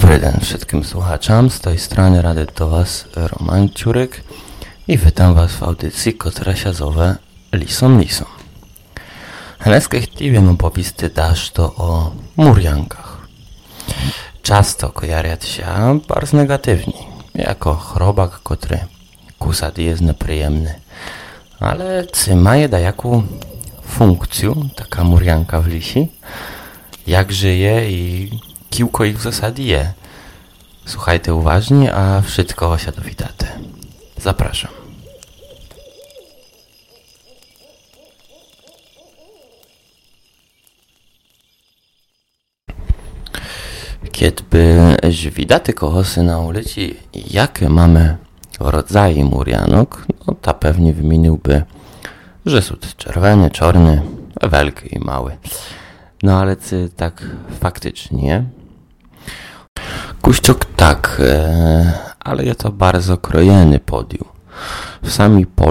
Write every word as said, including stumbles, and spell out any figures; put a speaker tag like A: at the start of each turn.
A: Dobry dzień wszystkim słuchaczom, z tej strony rady do Was Roman Ciurek i witam Was w audycji, która się zowie Lisom Lisom. Dneska chciałbym opowiedzieć dasz to o murjankach. Często kojarzą się bardzo negatywnie, jako chrobak, który kusat jest nieprzyjemny. Ale czy ma da jaką funkcję taka murjanka w lisi? Jak żyje i kiłko ich w zasadzie je? Słuchajcie uważnie, a wszystko się dowiecie. Zapraszam. Kiedy widaty kochosy na ulicy, jakie mamy rodzaje murjanok, no to pewnie wymieniłby, że są czerwony, czarny, wielki i mały. No ale czy tak faktycznie? Kuściok tak, e, ale jest to bardzo krojony podium. W sami